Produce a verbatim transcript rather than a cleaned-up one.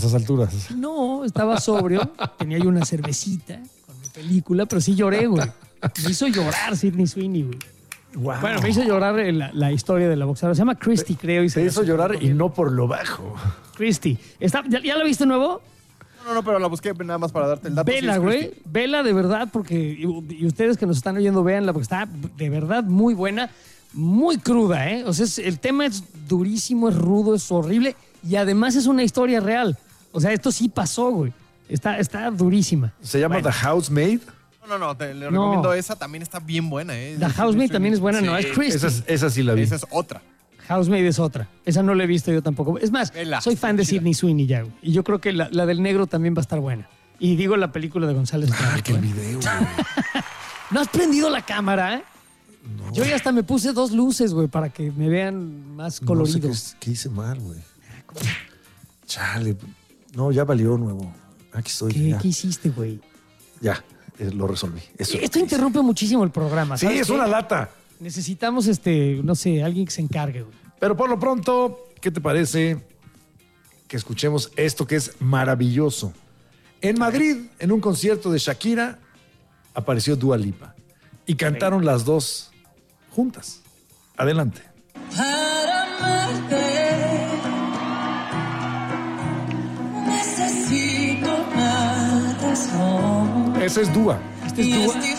esas alturas. No, estaba sobrio, tenía yo una cervecita con mi película, pero sí lloré, güey. Me hizo llorar Sydney Sweeney, güey. Wow. Bueno, me hizo llorar la, la historia de la boxeadora. Se llama Christy, creo. Y se Te hizo la- llorar y no por lo bajo. Christy. Está, ¿ya, ¿Ya la viste nuevo? No, no, pero la busqué nada más para darte el dato. Vela, Sí, es güey. Christy. Vela de verdad, porque. Y, y ustedes que nos están oyendo, véanla, porque está de verdad muy buena, muy cruda, ¿eh? O sea, es- el tema es durísimo, es rudo, es horrible. Y además es una historia real. O sea, esto sí pasó, güey. Está, está durísima. Se llama Bueno. The Housemaid. No, no, no, te le No. recomiendo esa. También está bien buena, ¿eh? The Housemaid también es buena, no, es Christy. Esa, es- esa sí la vi. Esa es otra. Housemaid es otra. Esa no la he visto yo tampoco. Es más, Vela, soy fan de chida. Sydney Sweeney ya, güey. Y yo creo que la, la del negro también va a estar buena. Y digo la película de González. Ah, Iñárritu, que el ¿eh? video, güey. ¿No has prendido la cámara, eh? Yo ya hasta me puse dos luces, güey, para que me vean más No colorido. sé qué, qué hice mal, güey. Chale. No, ya valió nuevo. Aquí estoy. ¿Qué, ya, ¿Qué hiciste, güey? ya eh, lo resolví. Eso Esto interrumpe muchísimo el programa. Sí, ¿sabes es qué? una lata. Necesitamos, este, no sé, alguien que se encargue, güey. Pero por lo pronto, ¿qué te parece que escuchemos esto que es maravilloso? En Madrid, en un concierto de Shakira, apareció Dua Lipa y cantaron las dos juntas. Adelante. Para amarte necesito más razón. Esa es Dua. Este es Y Dua. es